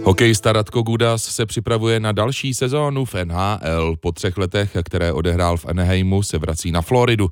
Hokejista Radko Gudas se připravuje na další sezónu v NHL. Po 3 letech, které odehrál v Anaheimu, se vrací na Floridu.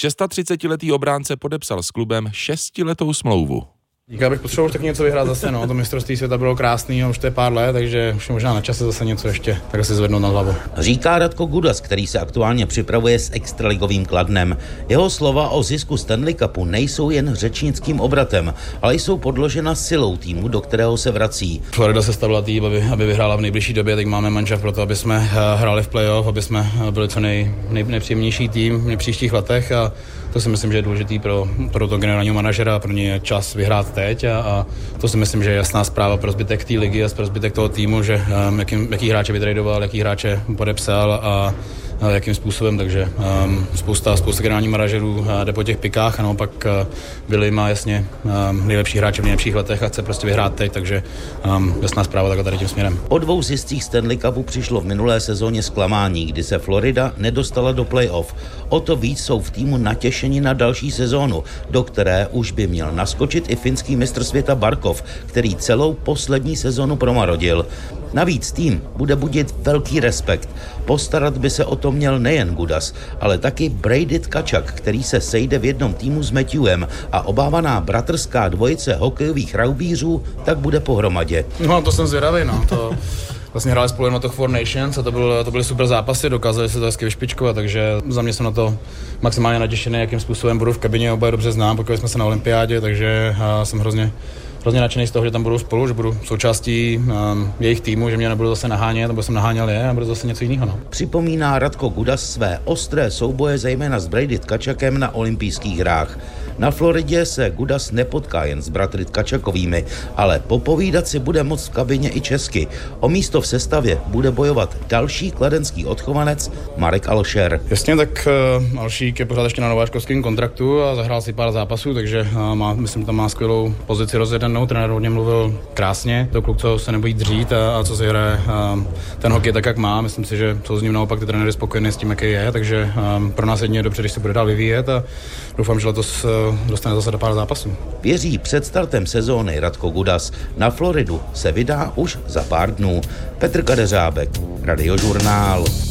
36letý obránce podepsal s klubem 6letou smlouvu. Já bych potřeboval už tak něco vyhrát zase, no. To mistrovství světa bylo krásný, už to je pár let, takže už je možná na čase zase něco ještě tak si zvednout na hlavu. Říká Radko Gudas, který se aktuálně připravuje s extraligovým Kladnem. Jeho slova o zisku Stanley Cupu nejsou jen řečnickým obratem, ale jsou podložena silou týmu, do kterého se vrací. Florida se stavila tým, aby vyhrála v nejbližší době, teď máme manšaft pro to, aby jsme hráli v playoff, aby jsme byli co nejpříjemnější tým v příštích letech a to si myslím, že je důležitý pro to generálního manažera, pro ně je čas vyhrát teď a to si myslím, že je jasná zpráva pro zbytek té ligy a pro zbytek toho týmu, že jaký hráče vytradoval, jaký hráče podepsal a jakým způsobem, takže spousta generálních manažerů jde po těch pikách a naopak Billy má jasně nejlepší hráče v nejlepších letech a chce prostě vyhrát teď, takže jasná zpráva takhle tady tím směrem. Po 2 ziscích Stanley Cupu přišlo v minulé sezóně zklamání, kdy se Florida nedostala do playoff. O to víc jsou v týmu natěšeni na další sezónu, do které už by měl naskočit i finský mistr světa Barkov, který celou poslední sezónu promarodil. Navíc tým bude budit velký respekt. Postarat by se o to měl nejen Gudas, ale taky Brady Tkachuk, který se sejde v jednom týmu s Matthewem a obávaná bratrská dvojice hokejových raubířů tak bude pohromadě. No to jsem zvědavý, no. To vlastně hráli spolu na to Four Nations a to byly super zápasy, dokázali se to hezky vyšpičkovat, takže za mě jsem na to maximálně natěšený, jakým způsobem budu v kabině, oba dobře znám, pokud jsme se na olympiádě, takže jsem hrozně nadšený z toho, že tam budou spolu, že budu součástí jejich týmu, že mě nebudu zase nahánět, nebo jsem naháněl je a budu zase něco jiného. No. Připomíná Radko Gudas své ostré souboje zejména s Brady Tkačakem na olympijských hrách. Na Floridě se Gudas nepotká jen s bratry Tkačakovými, ale popovídat si bude moct v kabině i česky. O místo v sestavě bude bojovat další kladenský odchovanec Marek Alšer. Jasně, tak Alšík je pořád ještě na nováčkovském kontraktu a zahrál si pár zápasů, takže myslím, tam má skvělou pozici rozjedenou. Trenér o něm mluvil krásně, to kluk, co se nebojí dřít a co si hraje ten hokej tak, jak má. Myslím si, že jsou s ním naopak ty trenéry spokojené s tím, jaký je, takže pro nás jedině dobře, když se bude dál vyvíjet a doufám, že letos dostane zase do pár zápasů. Věří před startem sezóny Radko Gudas. Na Floridu se vydá už za pár dnů. Petr Kadeřábek, Radiožurnál.